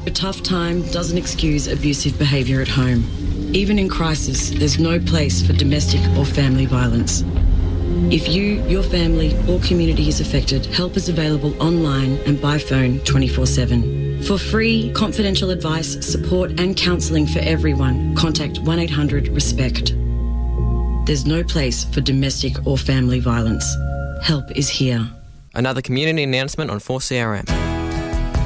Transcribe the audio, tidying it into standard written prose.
A tough time doesn't excuse abusive behaviour at home. Even in crisis, there's no place for domestic or family violence. If you, your family or community is affected, help is available online and by phone 24/7. For free, confidential advice, support and counselling for everyone, contact 1-800-RESPECT. There's no place for domestic or family violence. Help is here. Another community announcement on 4CRM.